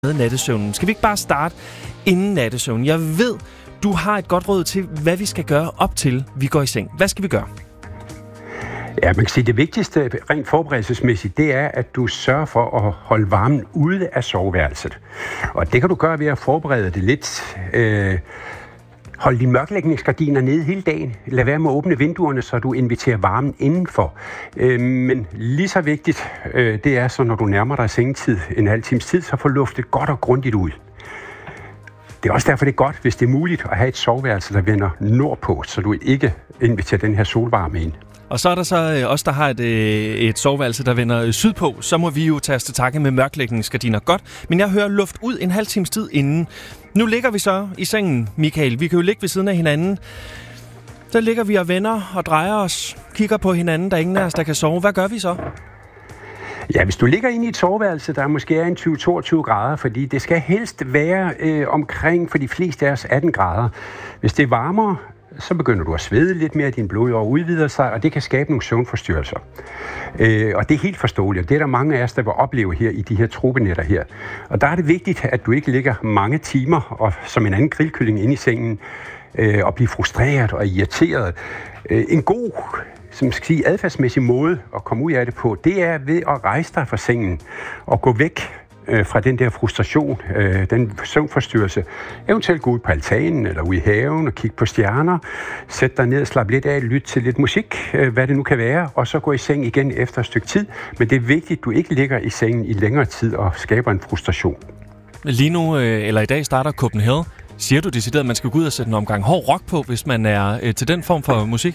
med nattesøvnen. Skal vi ikke bare starte inden nattesøvnen? Jeg ved, du har et godt råd til, hvad vi skal gøre op til, vi går i seng. Hvad skal vi gøre? Ja, man kan sige, det vigtigste rent forberedelsesmæssigt, det er, at du sørger for at holde varmen ude af soveværelset. Og det kan du gøre ved at forberede det lidt. Hold dine mørklægningsgardiner nede hele dagen. Lad være med at åbne vinduerne, så du inviterer varmen indenfor. Men lige så vigtigt, det er så, når du nærmer dig sengetid, en halv times tid, så få luftet godt og grundigt ud. Det er også derfor, det er godt, hvis det er muligt at have et soveværelse, der vender nordpå, så du ikke inviterer den her solvarme ind. Og så er der så os, der har et soveværelse, der vender sydpå. Så må vi jo tage til takke med mørklægningsgardiner. Godt, men jeg hører luft ud en halv times tid inden. Nu ligger vi så i sengen, Michael. Vi kan jo ligge ved siden af hinanden. Der ligger vi og vender og drejer os, kigger på hinanden. Der er ingen af os, der kan sove. Hvad gør vi så? Ja, hvis du ligger inde i et soveværelse, der måske er en 20-22 grader, fordi det skal helst være omkring for de fleste af os 18 grader. Hvis det er varmere, så begynder du at svede lidt mere, din blodår udvider sig, og det kan skabe nogle søvnforstyrrelser. Og det er helt forståeligt, og det er der mange af os, der vil opleve her i de her tropenætter her. Og der er det vigtigt, at du ikke ligger mange timer og som en anden grillkylling inde i sengen og bliver frustreret og irriteret. En god, som skal sige, adfærdsmæssig måde at komme ud af det på, det er ved at rejse dig fra sengen og gå væk fra den der frustration, den søvnforstyrrelse. Eventuelt gå ud på altanen eller ud i haven og kigge på stjerner. Sæt dig ned og slap lidt af, lyt til lidt musik, hvad det nu kan være, og så gå i seng igen efter et stykke tid. Men det er vigtigt, at du ikke ligger i sengen i længere tid og skaber en frustration. Lige nu, eller i dag, starter Copenhagen. Siger du decideret, at man skal gå ud og sætte en omgang hård rock på, hvis man er til den form for musik?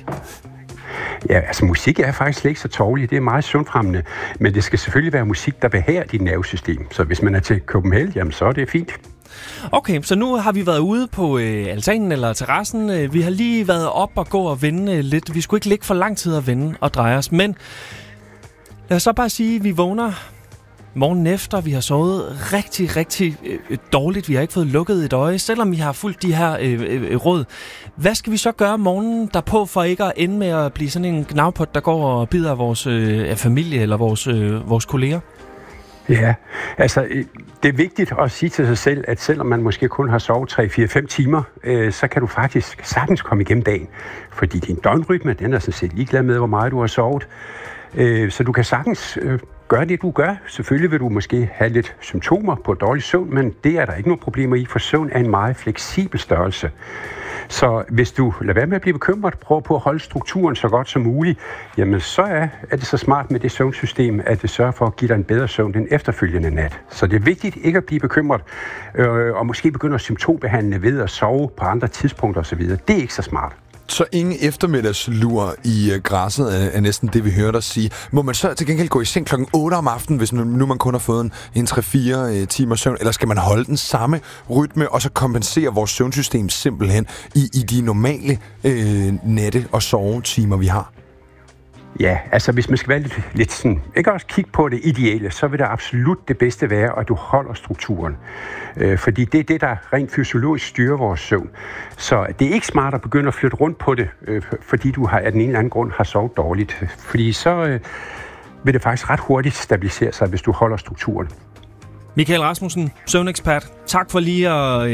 Ja, altså musik er faktisk slet ikke så tovligt. Det er meget sundfremmende. Men det skal selvfølgelig være musik, der behager dit nervesystem. Så hvis man er til Copenhagen, jamen så er det fint. Okay, så nu har vi været ude på altanen eller terrassen. Vi har lige været op og gå og vende lidt. Vi skulle ikke ligge for lang tid at vende og dreje os. Men lad os så bare sige, at vi vågner morgen efter. Vi har sovet rigtig, rigtig dårligt. Vi har ikke fået lukket et øje, selvom vi har fulgt de her råd. Hvad skal vi så gøre morgenen derpå, for ikke at ende med at blive sådan en gnavpot, der går og bider af vores familie eller vores kolleger? Ja, altså det er vigtigt at sige til sig selv, at selvom man måske kun har sovet 3-4-5 timer, så kan du faktisk sagtens komme igennem dagen. Fordi din døgnrytme, den er sådan set ligeglad med, hvor meget du har sovet. Så du kan sagtens gøre det, du gør. Selvfølgelig vil du måske have lidt symptomer på dårlig søvn, men det er der ikke nogen problemer i, for søvn er en meget fleksibel størrelse. Så hvis du lader være med at blive bekymret, prøv på at holde strukturen så godt som muligt, jamen så er det så smart med det søvnsystem, at det sørger for at give dig en bedre søvn den efterfølgende nat. Så det er vigtigt ikke at blive bekymret, og måske begynde at symptombehandle ved at sove på andre tidspunkter osv. Det er ikke så smart. Så ingen eftermiddagslur i græsset er næsten det, vi hørte dig sige. Må man så til gengæld gå i seng klokken 8 om aftenen, hvis nu man kun har fået en 3-4 timer søvn? Eller skal man holde den samme rytme, og så kompensere vores søvnsystem simpelthen i de normale natte- og sovetimer, vi har? Ja, altså hvis man skal være lidt sådan, ikke også kigge på det ideelle, så vil det absolut det bedste være, at du holder strukturen. Fordi det er det, der rent fysiologisk styrer vores søvn. Så det er ikke smart at begynde at flytte rundt på det, fordi du af den ene eller anden grund har sovet dårligt. Fordi så vil det faktisk ret hurtigt stabilisere sig, hvis du holder strukturen. Michael Rasmussen, søvnekspert. Tak for lige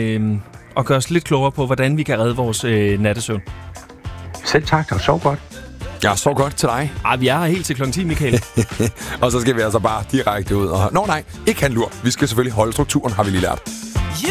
at gøre os lidt klogere på, hvordan vi kan redde vores nattesøvn. Selv tak, og sov godt. Ja, så godt til dig. Vi er her helt til klokken 10, Michael. Og så skal vi altså bare direkte ud og... nej, ikke handlur. Vi skal selvfølgelig holde strukturen, har vi lige lært.